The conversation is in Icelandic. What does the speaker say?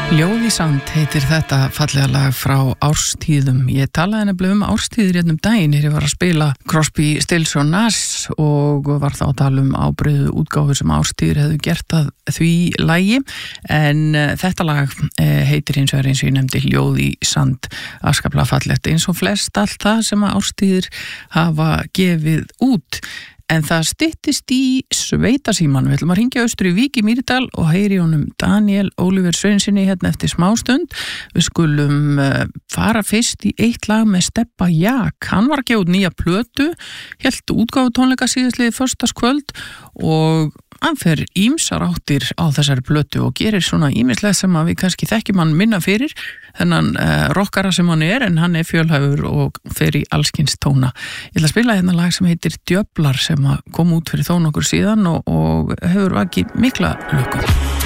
Ljóð í sand heitir þetta fallega lag frá Árstíðum. Ég talaði nefnilega árstíðir hérna daginn þegar ég var að spila Crosby, Stills og Nash og var þá að tala ábreyðu útgáfur sem Árstíðir hefðu gert að því lagi, en þetta lag heitir hins vegar eins og ég nefndi Ljóð í sand, afskaplega fallegt eins og flest allt það sem Árstíðir hafa gefið út. En það styttist í sveitasíman. Við ætlum að hringja austur í Vík í Mýrdal og heyri honum Daniel Oliver Sveinsinni hérna eftir smástund. Við skulum fara fyrst í eitt lag með Stebba Jak. Hann var að gefa út nýja plötu, hélt útgáfu tónleika síðastliðið föstudagskvöld og hann fer ýmsar áttir á þessari plötu og gerir svona ýmislegt sem að við kannski þekkjum hann minna fyrir, þennan rockara sem hann er, en hann er fjölhæfur og fer í allskins tóna. Ég ætla að spila hérna lag sem heitir Djöflar sem kom út fyrir þó nokkur síðan og hefur vakið mikla lukku.